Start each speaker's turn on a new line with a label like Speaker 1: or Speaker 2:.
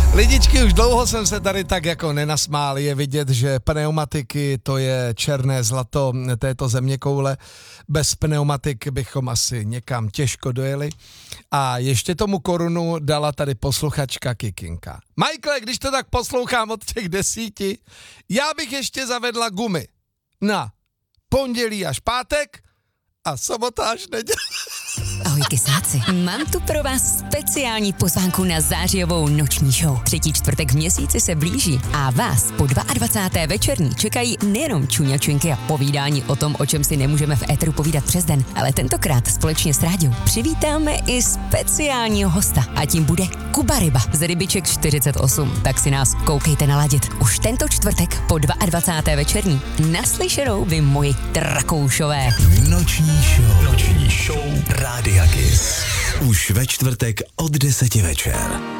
Speaker 1: Lidičky, už dlouho jsem se tady tak jako nenasmál. Je vidět, že pneumatiky to je černé zlato této zeměkoule. Bez pneumatik bychom asi někam těžko dojeli. A ještě tomu korunu dala tady posluchačka Kikinka. Michael, když to tak poslouchám od těch 10, já bych ještě zavedla gumy na pondělí až pátek a sobota až neděle.
Speaker 2: Ahoj kysáci, mám tu pro vás speciální pozvánku na zářijovou noční show. 3. čtvrtek v měsíci se blíží a vás po 22. večerní čekají nejenom čuňačinky a povídání o tom, o čem si nemůžeme v éteru povídat přes den, ale tentokrát společně s Ráďou přivítáme i speciálního hosta a tím bude Kuba Ryba z Rybiček 48. Tak si nás koukejte naladit. Už tento čtvrtek po 22. večerní. Naslyšenou vy moji Drakoušové.
Speaker 3: Noční show Rádia Kiss. Už ve čtvrtek od 10 večer.